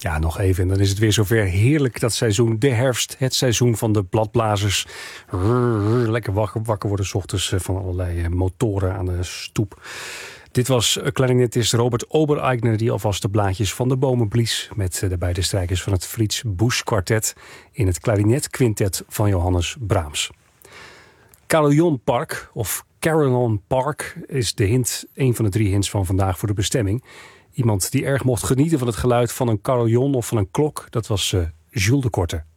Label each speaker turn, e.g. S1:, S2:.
S1: Ja, nog even en dan is het weer zover. Heerlijk dat seizoen, de herfst, het seizoen van de bladblazers. Lekker wakker worden 's ochtends van allerlei motoren aan de stoep. Dit was klarinetist Robert Obereigner die alvast de blaadjes van de bomen blies met de beide strijkers van het Fritz Busch kwartet in het klarinetquintet van Johannes Brahms. Carillon Park of Carillon Park is de hint, een van de 3 hints van vandaag voor de bestemming. Iemand die erg mocht genieten van het geluid van een carillon of van een klok, dat was Jules de Korte.